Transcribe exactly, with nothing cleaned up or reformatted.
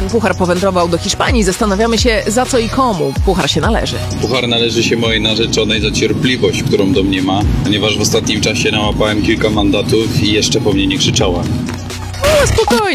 ten puchar powędrował do Hiszpanii, zastanawiamy się, za co i komu puchar się należy. Puchar należy się mojej narzeczonej za cierpliwość, którą do mnie ma, ponieważ w ostatnim czasie nałapałem kilka mandatów i jeszcze po mnie nie krzyczała. No, spokojnie.